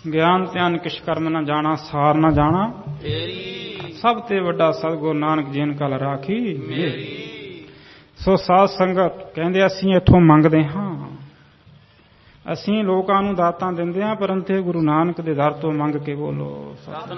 ਗਿਆਨ ਧਿਆਨ ਕਿਛ ਕਰਮ ਨਾ ਜਾਣਾ, ਸਾਰ ਨਾ ਜਾਣਾ ਤੇਰੀ, ਸਭ ਤੇ ਵੱਡਾ ਸਤਿਗੁਰ ਨਾਨਕ ਜੀਨ ਕਲ ਰਾਖੀ ਮੇਰੀ। ਸੋ ਸਾਧ ਸੰਗਤ ਕਹਿੰਦੇ ਅਸੀਂ ਇੱਥੋਂ ਮੰਗਦੇ ਹਾਂ, ਅਸੀਂ ਲੋਕਾਂ ਨੂੰ ਦਾਤਾਂ ਦਿੰਦੇ ਹਾਂ, ਪਰੰਤੂ ਗੁਰੂ ਨਾਨਕ ਦੇ ਦਰ ਤੋਂ ਮੰਗ ਕੇ ਬੋਲੋ।